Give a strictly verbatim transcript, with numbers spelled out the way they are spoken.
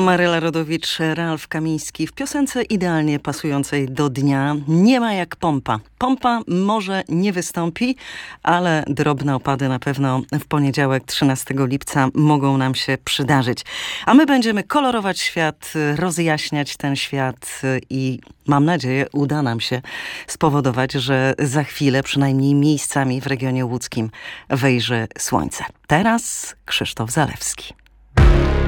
Maryla Rodowicz, Ralf Kamiński w piosence idealnie pasującej do dnia. Nie ma jak pompa. Pompa może nie wystąpi, ale drobne opady na pewno w poniedziałek trzynastego lipca mogą nam się przydarzyć. A my będziemy kolorować świat, rozjaśniać ten świat i mam nadzieję uda nam się spowodować, że za chwilę przynajmniej miejscami w regionie łódzkim wejrzy słońce. Teraz Krzysztof Zalewski.